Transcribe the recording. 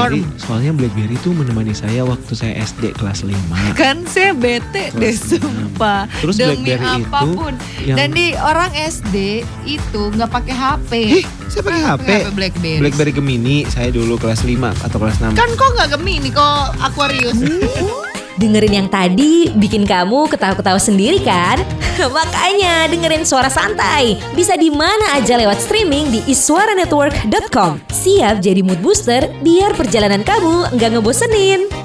Soalnya BlackBerry tuh menemani saya waktu saya SD kelas 5. Kan saya bete deh sumpah. Terus demi BlackBerry apapun. itu Dan di orang SD itu nggak pakai HP. Saya pakai HP. BlackBerry. BlackBerry Gemini saya dulu kelas 5 atau kelas 6. Kan kok nggak Gemini, kok Aquarius. Dengerin yang tadi bikin kamu ketawa-ketawa sendiri kan? Makanya dengerin Suara Santai. Bisa di mana aja lewat streaming di iswaranetwork.com. Siap jadi mood booster biar perjalanan kamu nggak ngebosenin.